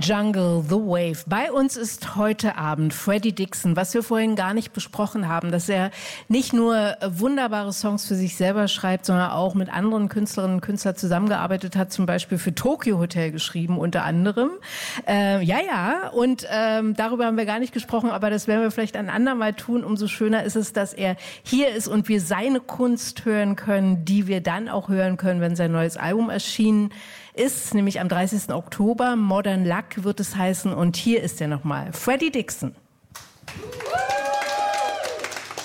Jungle, The Wave. Bei uns ist heute Abend Freddie Dixon. Was wir vorhin gar nicht besprochen haben, dass er nicht nur wunderbare Songs für sich selber schreibt, sondern auch mit anderen Künstlerinnen und Künstlern zusammengearbeitet hat, zum Beispiel für Tokyo Hotel geschrieben, unter anderem. Und darüber haben wir gar nicht gesprochen, aber das werden wir vielleicht ein andermal tun. Umso schöner ist es, dass er hier ist und wir seine Kunst hören können, die wir dann auch hören können, wenn sein neues Album erschienen ist, nämlich am 30. Oktober. Modern Luck wird es heißen. Und hier ist er nochmal, Freddie Dixon.